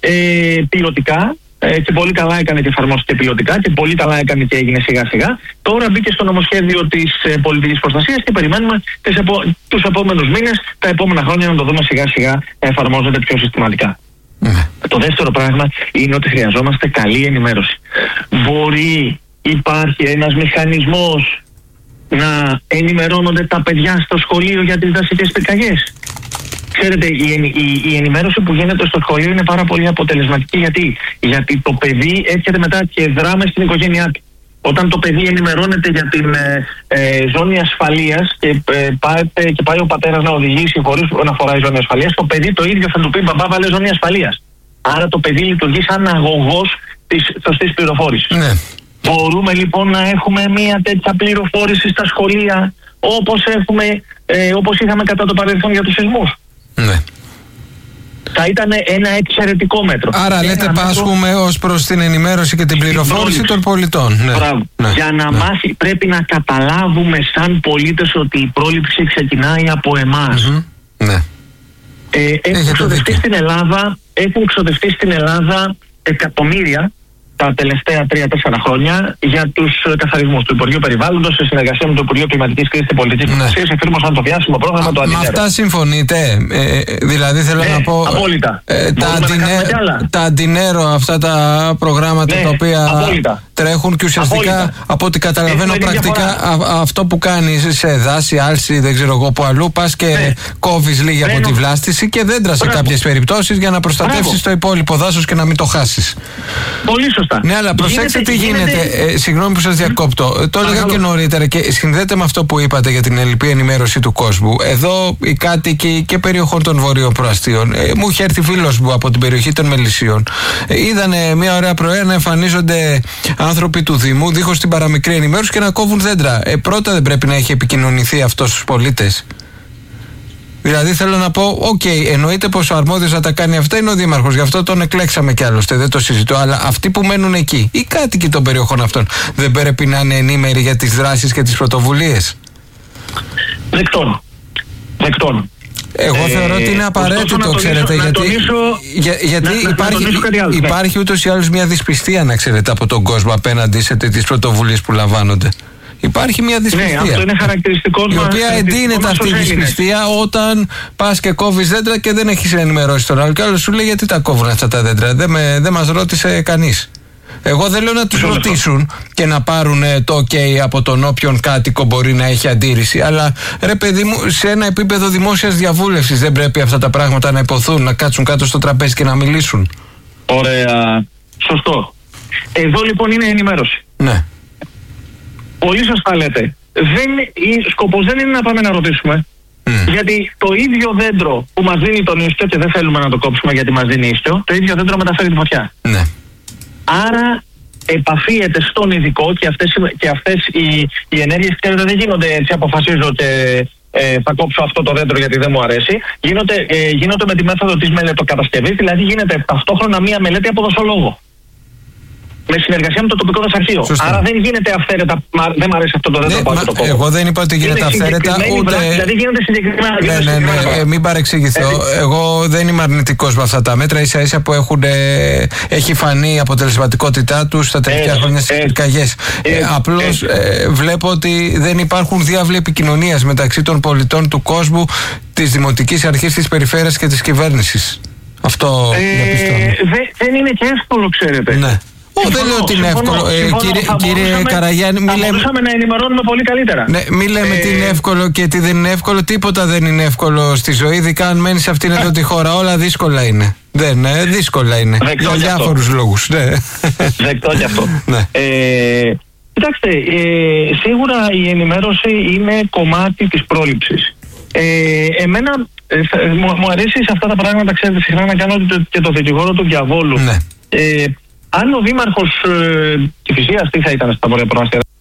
πιλωτικά. Και πολύ καλά έκανε και εφαρμόστηκε πιλωτικά και πολύ καλά έκανε και έγινε σιγά σιγά. Τώρα μπήκε στο νομοσχέδιο της πολιτικής προστασίας και περιμένουμε τους επόμενους μήνες, τα επόμενα χρόνια να το δούμε σιγά σιγά να εφαρμόζεται πιο συστηματικά. Το δεύτερο πράγμα είναι ότι χρειαζόμαστε καλή ενημέρωση. Υπάρχει ένας μηχανισμός να ενημερώνονται τα παιδιά στο σχολείο για τις δασικές πυρκαγιές? Ξέρετε, η ενημέρωση που γίνεται στο σχολείο είναι πάρα πολύ αποτελεσματική. Γιατί το παιδί έρχεται μετά και δράμε στην οικογένειά του. Όταν το παιδί ενημερώνεται για την ζώνη ασφαλείας και πάει ο πατέρας να οδηγήσει χωρίς να φοράει ζώνη ασφαλείας, το παιδί το ίδιο θα του πει: μπαμπά, βάλε ζώνη ασφαλείας. Άρα το παιδί λειτουργεί σαν αγωγός της σωστής πληροφόρησης. Ναι. Μπορούμε λοιπόν να έχουμε μια τέτοια πληροφόρηση στα σχολεία όπως είχαμε κατά το παρελθόν για τους σεισμούς? Ναι. Θα ήταν ένα εξαιρετικό μέτρο. Άρα λέτε πάσχουμε ως προς την ενημέρωση και την πληροφόρηση των πολιτών. Ναι. Ναι. Για να μάθει, πρέπει να καταλάβουμε σαν πολίτες ότι η πρόληψη ξεκινάει από εμάς. Ναι. Έχουν ξοδευτεί στην Ελλάδα εκατομμύρια τα τελευταία 3-4 χρόνια για τους καθαρισμούς του Υπουργείου Περιβάλλοντος σε συνεργασία με το Υπουργείο Κλιματικής Κρίσης και Πολιτικής Προστασίας. Εφήρμοσαν το διάσημο πρόγραμμα το Αντινέρο. Με αυτά συμφωνείτε? Δηλαδή θέλω να πω. Απόλυτα. Τα Αντινέρο, αυτά τα προγράμματα τα οποία τρέχουν και ουσιαστικά από ό,τι καταλαβαίνω πρακτικά αυτό που κάνεις σε δάση, άλση, δεν ξέρω εγώ που αλλού, πας και κόβεις λίγη από τη βλάστηση και δέντρα σε κάποιες περιπτώσεις για να προστατεύσεις το υπόλοιπο δάσος και να μην το χάσεις. Πολύ σωστά. Ναι, αλλά προσέξτε τι γίνεται. Συγγνώμη που σας διακόπτω. Το έλεγα και νωρίτερα και συνδέεται με αυτό που είπατε για την ελλειπή ενημέρωση του κόσμου. Εδώ οι κάτοικοι και περιοχών των βορείων προαστίων, μου είχε έρθει φίλος μου από την περιοχή των Μελισσίων. Είδανε μια ωραία πρωία να εμφανίζονται άνθρωποι του Δήμου δίχως την παραμικρή ενημέρωση και να κόβουν δέντρα. Πρώτα δεν πρέπει να έχει επικοινωνηθεί αυτό στους πολίτες? Δηλαδή θέλω να πω, εννοείται πως ο αρμόδιος να τα κάνει αυτά είναι ο Δήμαρχος, γι' αυτό τον εκλέξαμε κι άλλωστε, δεν το συζητώ, αλλά αυτοί που μένουν εκεί, οι κάτοικοι των περιοχών αυτών, δεν πρέπει να είναι ενήμεροι για τις δράσεις και τις πρωτοβουλίες? Δεκτών. Εγώ θεωρώ ότι είναι απαραίτητο, ξέρετε, γιατί υπάρχει ούτως ή άλλως μια δυσπιστία, να ξέρετε, από τον κόσμο απέναντι σε τις πρωτοβουλίες που λαμβάνονται. Υπάρχει μια δυσπιστία. Ναι, αυτό είναι χαρακτηριστικό. Η οποία εντείνεται αυτή η δυσπιστία όταν πας και κόβεις δέντρα και δεν έχεις ενημερώσει τον άλλο. Και άλλο σου λέει: γιατί τα κόβουν αυτά τα δέντρα? Δεν μας ρώτησε κανείς. Εγώ δεν λέω να τους ρωτήσουν και να πάρουν το OK από τον όποιον κάτοικο μπορεί να έχει αντίρρηση. Αλλά ρε παιδί μου, σε ένα επίπεδο δημόσιας διαβούλευσης δεν πρέπει αυτά τα πράγματα να υποθούν, να κάτσουν κάτω στο τραπέζι και να μιλήσουν? Ωραία. Σωστό. Εδώ λοιπόν είναι ενημέρωση. Ναι. Πολύ σωστά λέτε. Σκοπός δεν είναι να πάμε να ρωτήσουμε. Γιατί το ίδιο δέντρο που μας δίνει τον ίσκιο, και δεν θέλουμε να το κόψουμε γιατί μας δίνει ίσκιο, το ίδιο δέντρο μεταφέρει τη φωτιά. Ναι. Άρα επαφίεται στον ειδικό και αυτές οι ενέργειες, ξέρετε, δεν γίνονται έτσι, αποφασίζω και θα κόψω αυτό το δέντρο γιατί δεν μου αρέσει. Γίνονται με τη μέθοδο της μελετοκατασκευής, δηλαδή γίνεται ταυτόχρονα μία μελέτη από δοσολόγο. Με συνεργασία με το τοπικό δασαρχείο. Άρα δεν γίνεται αυθαίρετα. Δεν μου αρέσει αυτό το δέντρο. Εγώ δεν είπα ότι γίνεται αυθαίρετα. Δηλαδή γίνεται συγκεκριμένα. Ναι, μην παρεξηγηθώ. Εγώ δεν είμαι αρνητικός με αυτά τα μέτρα. Ίσα-ίσα που έχει φανεί η αποτελεσματικότητά τους τα τελευταία χρόνια στις πυρκαγιές. Απλώς βλέπω ότι δεν υπάρχουν διάβλοι επικοινωνίας μεταξύ των πολιτών του κόσμου, της Δημοτικής Αρχής, της Περιφέρειας και της Κυβέρνησης. Αυτό διαπιστώνω. Δεν είναι και εύκολο, ξέρετε. Ναι. Δεν λέω ότι είναι εύκολο. Κύριε Καραγιάννη, μπορούσαμε να ενημερώνουμε πολύ καλύτερα. Ναι, μην λέμε τι είναι εύκολο και τι δεν είναι εύκολο. Τίποτα δεν είναι εύκολο στη ζωή, ειδικά αν μένει σε αυτήν εδώ τη χώρα. Όλα δύσκολα είναι. Δύσκολα είναι. Για διάφορους λόγους. Δεκτό κι αυτό. Κοιτάξτε, σίγουρα η ενημέρωση είναι κομμάτι της πρόληψης. Εμένα μου αρέσει σε αυτά τα πράγματα, ξέρετε, συχνά να κάνω και το δικηγόρο του διαβόλου. Αν ο Δήμαρχος Κηφισίας, τι θα ήταν στα Βόρεια Προάστια,